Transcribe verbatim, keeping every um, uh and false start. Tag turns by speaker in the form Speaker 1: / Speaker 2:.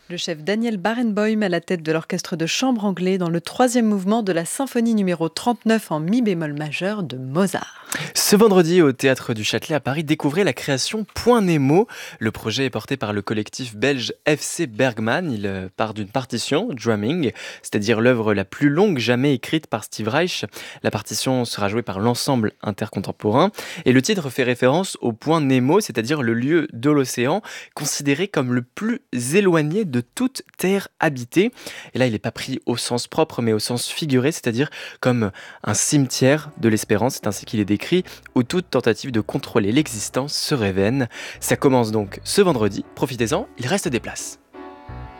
Speaker 1: Le chef Daniel Barenboim à la tête de l'orchestre de chambre anglais dans le troisième mouvement de la symphonie numéro trente-neuf en mi bémol majeur de Mozart.
Speaker 2: Ce vendredi, au Théâtre du Châtelet à Paris, découvrez la création Point Nemo. Le projet est porté par le collectif belge F C Bergman. Il euh, part d'une partition, Drumming, c'est-à-dire l'œuvre la plus longue jamais écrite par Steve Reich. La partition sera jouée par l'ensemble intercontemporain. Et le titre fait référence au point Nemo, c'est-à-dire le lieu de l'océan, considéré comme le plus éloigné de toute terre habitée. Et là, il n'est pas pris au sens propre, mais au sens figuré, c'est-à-dire comme un cimetière de l'espérance, c'est ainsi qu'il est décrit, où toute tentative de contrôler l'existence serait vaine. Ça commence donc ce vendredi, profitez-en, il reste des places.